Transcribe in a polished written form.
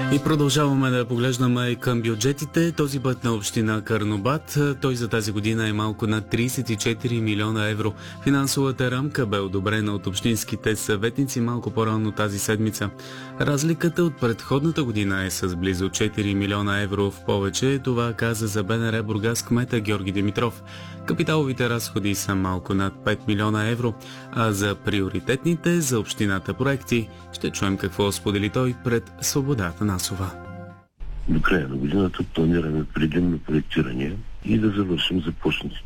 И продължаваме да поглеждаме към бюджетите. Този път на община Карнобат. Той за тази година е малко над 34 милиона евро. Финансовата рамка бе одобрена от общинските съветници малко по-рано тази седмица. Разликата от предходната година е с близо 4 милиона евро в повече. Това каза за БНР Бургас кмета Георги Димитров. Капиталовите разходи са малко над 5 милиона евро, а за приоритетните за общината проекти ще чуем какво сподели той пред Свободата Насова. До края на годината планираме предимно проектиране и да завършим започнатите